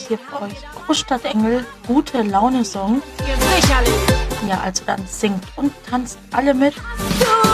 hier für euch Großstadtengel, gute Laune Song. Sicherlich. Ja, also dann singt und tanzt alle mit.